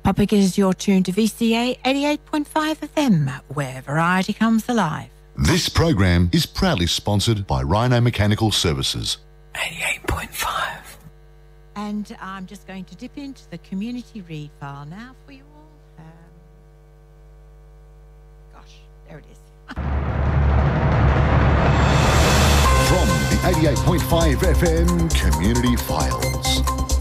Because you're tuned to VCA 88.5 FM, where variety comes alive. This program is proudly sponsored by Rhino Mechanical Services. 88.5. And I'm just going to dip into the community read file now for you all. There it is. From the 88.5 FM Community Files.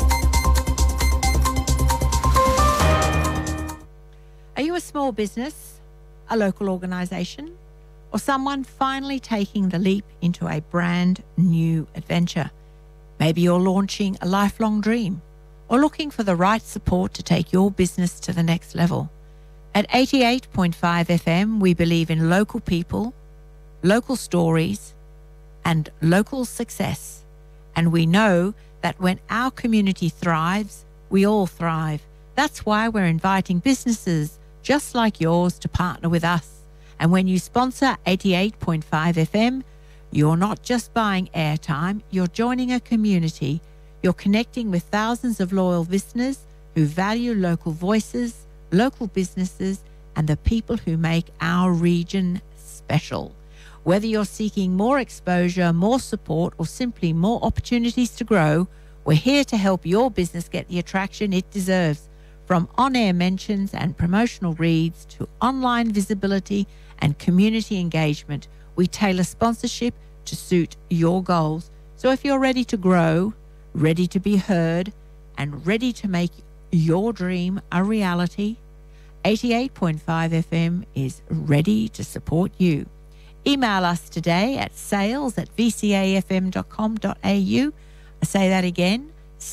Are you a small business, a local organisation, or someone finally taking the leap into a brand new adventure? Maybe you're launching a lifelong dream or looking for the right support to take your business to the next level. At 88.5 FM, we believe in local people, local stories, and local success. And we know that when our community thrives, we all thrive. That's why we're inviting businesses just like yours to partner with us. And when you sponsor 88.5 FM, you're not just buying airtime, you're joining a community. You're connecting with thousands of loyal listeners who value local voices, local businesses, and the people who make our region special. Whether you're seeking more exposure, more support, or simply more opportunities to grow, we're here to help your business get the attraction it deserves. From on-air mentions and promotional reads to online visibility and community engagement, we tailor sponsorship to suit your goals. So if you're ready to grow, ready to be heard, and ready to make your dream a reality, 88.5 FM is ready to support you. Email us today at sales@vcafm.com.au. I say that again,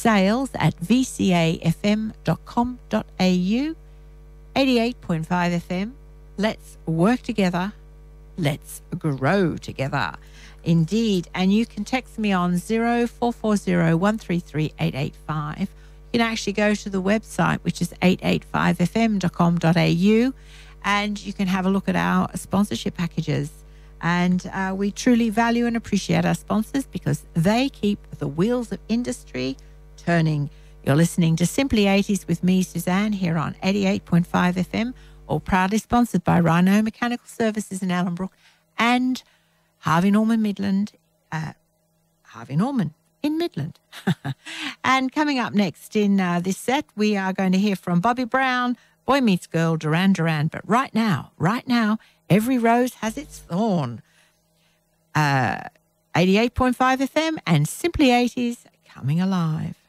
sales@vcafm.com.au. 88.5 FM. Let's work together. Let's grow together. Indeed. And you can text me on 0440 133 885. You can actually go to the website, which is 885fm.com.au, and you can have a look at our sponsorship packages. And we truly value and appreciate our sponsors because they keep the wheels of industry turning. You're listening to Simply 80s with me, Suzanne, here on 88.5 FM, all proudly sponsored by Rhino Mechanical Services in Ellenbrook and Harvey Norman Midland, Harvey Norman in Midland. And coming up next in this set, we are going to hear from Bobby Brown, Boy Meets Girl, Duran Duran. But right now, every rose has its thorn. 88.5 FM and Simply 80s coming alive.